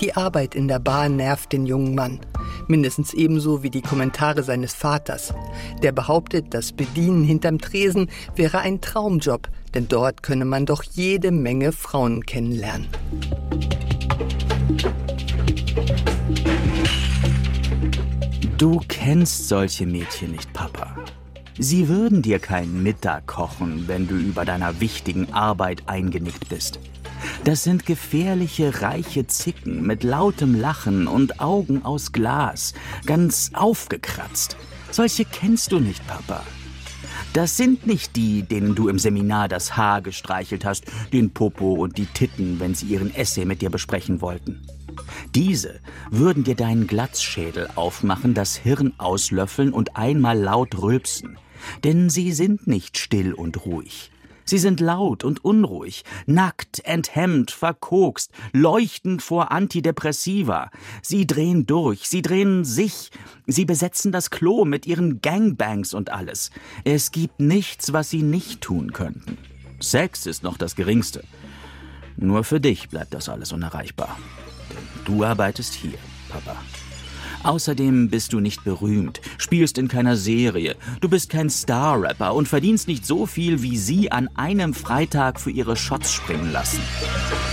Die Arbeit in der Bar nervt den jungen Mann. Mindestens ebenso wie die Kommentare seines Vaters. Der behauptet, das Bedienen hinterm Tresen wäre ein Traumjob, denn dort könne man doch jede Menge Frauen kennenlernen. Du kennst solche Mädchen nicht, Papa. Sie würden dir keinen Mittag kochen, wenn du über deiner wichtigen Arbeit eingenickt bist. Das sind gefährliche, reiche Zicken mit lautem Lachen und Augen aus Glas, ganz aufgekratzt. Solche kennst du nicht, Papa. Das sind nicht die, denen du im Seminar das Haar gestreichelt hast, den Popo und die Titten, wenn sie ihren Essay mit dir besprechen wollten. Diese würden dir deinen Glatzschädel aufmachen, das Hirn auslöffeln und einmal laut rülpsen. Denn sie sind nicht still und ruhig. Sie sind laut und unruhig, nackt, enthemmt, verkokst, leuchtend vor Antidepressiva. Sie drehen durch, sie drehen sich, sie besetzen das Klo mit ihren Gangbangs und alles. Es gibt nichts, was sie nicht tun könnten. Sex ist noch das Geringste. Nur für dich bleibt das alles unerreichbar. Denn du arbeitest hier, Papa. Außerdem bist du nicht berühmt, spielst in keiner Serie, du bist kein Star-Rapper und verdienst nicht so viel, wie sie an einem Freitag für ihre Shots springen lassen.